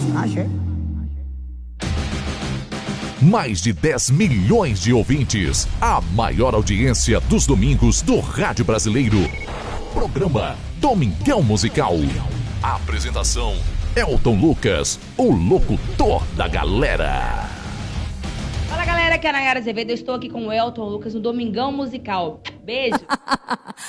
Achei. Mais de 10 milhões de ouvintes. A maior audiência dos domingos do rádio brasileiro. Programa Domingão Musical. Apresentação: Elton Lucas, o locutor da galera. Fala galera, aqui é a Nayara Azevedo. Eu estou aqui com o Elton Lucas no Domingão Musical. Beijo.